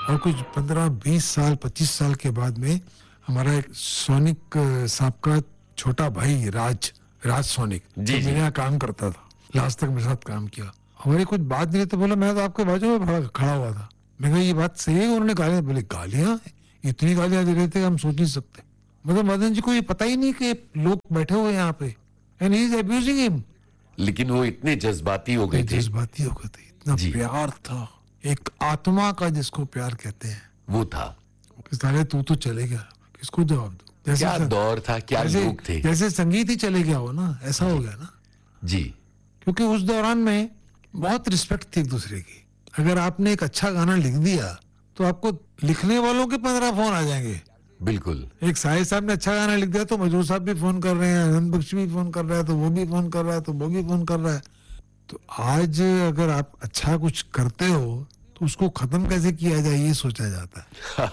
और कुछ 15-20 साल 25 साल के बाद में हमारा एक सोनिक साहब का छोटा भाई राज सोनिक जी, मेरे यहाँ काम करता था, लास्ट तक मेरे साथ काम किया। हमारी कुछ बात नहीं तो बोला मैं तो आपके बाजू में खड़ा हुआ था। मैं कहा ये बात सही है? उन्होंने गालियां, बोले गालियां, इतनी गालियां दे रहे थे हम सोच नहीं सकते। मतलब मदन जी को ये पता ही नहीं कि लोग बैठे हुए यहाँ पे, and he is abusing him. लेकिन वो इतने जज्बाती हो गए थे। जज्बाती हो गए थे, इतना प्यार था, एक आत्मा का जिसको प्यार कहते हैं वो था। साले तू तो चले गया, किसको जवाब दो? क्या दौर था, क्या लोग थे। जैसे संगीत ही चले गया हो ना, ऐसा हो गया ना जी। क्योंकि उस दौरान में बहुत रिस्पेक्ट थी एक दूसरे की। अगर आपने एक अच्छा गाना लिख दिया तो आपको लिखने वालों के 15 फोन आ जाएंगे। बिल्कुल। एक साहिद साहब ने अच्छा गाना लिख दिया तो मजरूर साहब भी फोन कर रहे हैं, आनंद बख्श भी फोन कर रहा है, तो वो भी फोन कर रहा है, तो वो भी फोन कर रहा है। तो आज अगर आप अच्छा कुछ करते हो तो उसको खत्म कैसे किया जाए ये सोचा जाता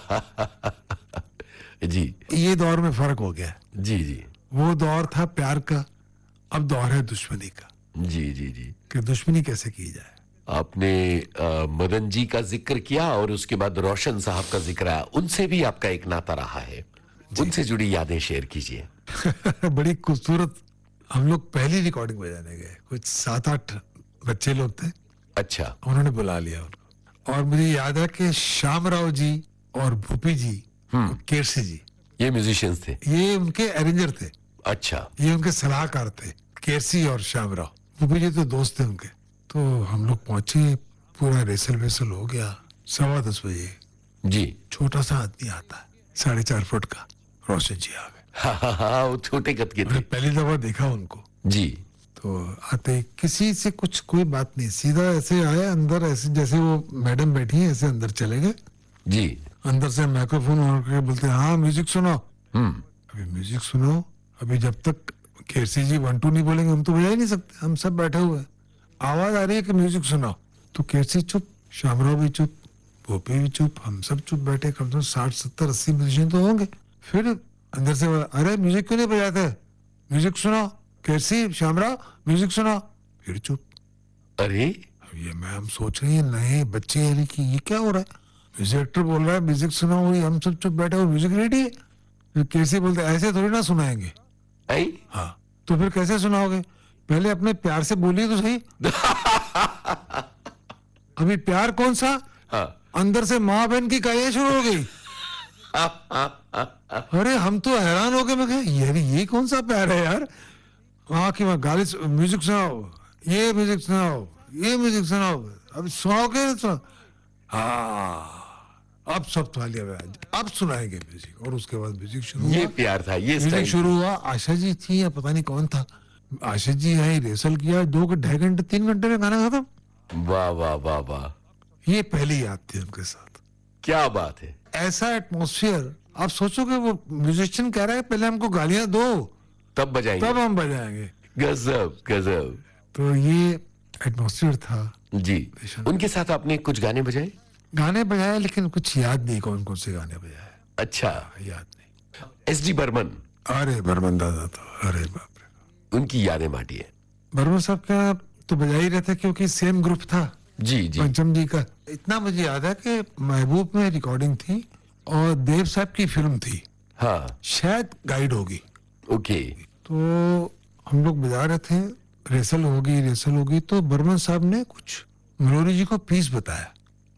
है। जी, ये दौर में फर्क हो गया। जी जी। वो दौर था प्यार का, अब दौर है दुश्मनी का। जी जी जी। कि दुश्मनी कैसे की जाए। आपने मदन जी का जिक्र किया और उसके बाद रोशन साहब का जिक्र आया, उनसे भी आपका एक नाता रहा है, उनसे जुड़ी यादें शेयर कीजिए। बड़ी खूबसूरत। हम लोग पहली रिकॉर्डिंग बजाने गए, कुछ 7-8 बच्चे लोग थे। अच्छा। उन्होंने बुला लिया उनको, और मुझे याद है कि श्याम राव जी और भूपी जी, केरसी जी, ये म्यूजिशियंस थे, ये उनके अरेंजर थे। अच्छा। ये उनके सलाहकार थे, केरसी और श्याम राव। भूपी जी तो दोस्त थे उनके। तो हम लोग पहुंचे, पूरा रेसल वेसल हो गया। 10:15 बजे जी। छोटा सा आदमी आता है, 4.5 फुट का, रोशन जी आ गए। हाँ, वो छोटे कद के थे। पहली दफा देखा उनको जी। तो आते किसी से कुछ कोई बात नहीं, सीधा ऐसे आए अंदर, ऐसे जैसे वो मैडम बैठी है ऐसे अंदर चले गए। जी। अंदर से माइक्रोफोन ऑन करके बोलते हैं हाँ म्यूजिक सुनाओ। अभी म्यूजिक सुनाओ, अभी जब तक केरसी जी 1 2 नहीं बोलेंगे हम तो बजा ही नहीं सकते, हम सब बैठे हुए हैं। आवाज आ रही है कि म्यूजिक सुनाओ, तो केरसी चुप, श्यामराव भी चुप, भोपी भी चुप, हम सब चुप बैठे। कम से कम 60 70 80 म्यूजिशियन तो होंगे। फिर अंदर से अरे म्यूजिक क्यों नहीं बजाते, म्यूजिक सुनाओ, केरसी श्यामराव म्यूजिक सुनाओ। फिर चुप। अरे ये मैं हम सोच रहे हैं नए बच्चे यानी कि ये क्या हो रहा है, म्यूजिक डायरेक्टर बोल रहा है म्यूजिक सुनाओ, हम सब चुप बैठे हो, म्यूजिक रेडी है। केरसी बोलते ऐसे थोड़ी ना सुनाएंगे। हाँ तो फिर कैसे सुनाओगे, पहले अपने प्यार से बोलिए तो सही। अभी प्यार कौन सा, अंदर से माँ बहन की गालियां शुरू हो गई। अरे हम तो हैरान हो गए, मैं कहा यार ये कौन सा प्यार है यार, वहां की वहां गाली, म्यूजिक सुनाओ, ये म्यूजिक सुनाओ, ये म्यूजिक सुनाओ, अब सुनाओगे तो हाँ अब सब तालियां बजा, अब सुनाएंगे म्यूजिक। और उसके बाद म्यूजिक शुरू हुआ। ये प्यार था, ये म्यूजिक शुरू हुआ। आशा जी थी या पता नहीं कौन था, आशा जी यहाँ रेसल किया, 2-2.5 घंटे 3 घंटे में गाना खत्म। वाह वाह वाह वाह, ये पहली याद थी उनके साथ। क्या बात है। ऐसा एटमॉस्फेयर, आप सोचोगे वो म्यूजिशियन कह रहा है पहले हमको गालियां दो तब बजाएंगे, तब हम बजाएंगे। गजब गजब। तो ये एटमॉस्फेयर था जी। उनके साथ आपने कुछ गाने बजाए? गाने बजाए लेकिन कुछ याद नहीं कौन कौन से गाने बजाए। अच्छा, याद नहीं। एसडी बर्मन। अरे बर्मन दादा तो अरे बाप रे, उनकी यादें बांटिए। बर्मन साहब का तो बजा ही रहते क्योंकि सेम ग्रुप था। जी जी। पंचम जी का इतना मुझे याद है कि महबूब में रिकॉर्डिंग थी और देव साहब की फिल्म थी, हाँ शायद गाइड होगी। ओके। तो हम लोग बजा रहे थे, रेसल होगी तो बर्मन साहब ने कुछ मनोरी जी को पीस बताया।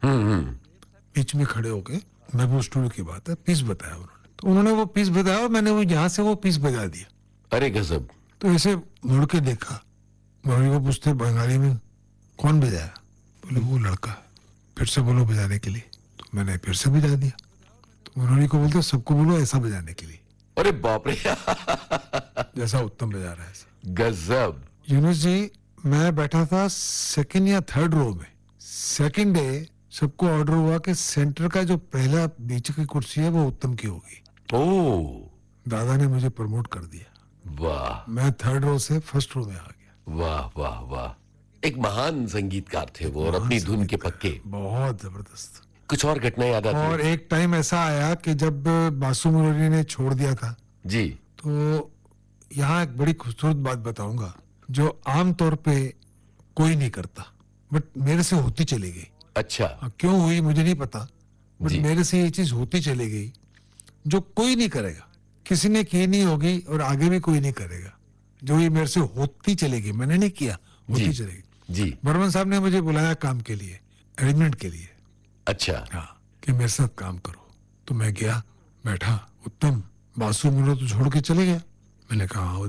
बीच में खड़े होके, महबूब स्टूडियो की बात है, पीस बताया उन्होंने। तो उन्होंने वो पीस बताया और मैंने वो यहाँ से वो पीस बजा दिया। अरे गजब। तो ऐसे मुड़ के देखा, मनोरी को पूछते बंगाली में कौन बजाया, बोले वो लड़का, फिर से बोलो बजाने के लिए। तो मैंने फिर से बजा दिया। तो मनोरी को बोलते सबको बोलो ऐसा बजाने के लिए। अरे बाप रे। जैसा उत्तम बजा रहा है। गजब। यूनुस जी, मैं बैठा था 2nd या 3rd रो में। सेकंड डे सबको ऑर्डर हुआ कि सेंटर का जो पहला बीच की कुर्सी है वो उत्तम की होगी। ओ, दादा ने मुझे प्रमोट कर दिया। वाह। मैं 3rd रो से 1st रो में आ गया। वाह वाह वाह। एक महान संगीतकार थे वो, और अपनी धुन के पक्के। बहुत जबरदस्त। कुछ और घटना याद आती है? और एक टाइम ऐसा आया कि जब बासु मुरली ने छोड़ दिया था जी, तो यहाँ एक बड़ी खूबसूरत बात बताऊंगा जो आमतौर पे कोई नहीं करता, बट मेरे से होती चली गई। अच्छा। क्यों हुई मुझे नहीं पता, बट जी। मेरे से ये चीज होती चली गई जो कोई नहीं करेगा, किसी ने की नहीं होगी और आगे भी कोई नहीं करेगा, जो ये मेरे से होती चलेगी, मैंने नहीं किया, होती जी। चलेगी। जी। बर्मन साहब ने मुझे बुलाया काम के लिए, अरेंजमेंट के लिए, अच्छा। हाँ, कि मेरे साथ काम करो। तो मैं गया, बैठा, उत्तम बासु मुझे तो छोड़ के चले गया। मैंने कहा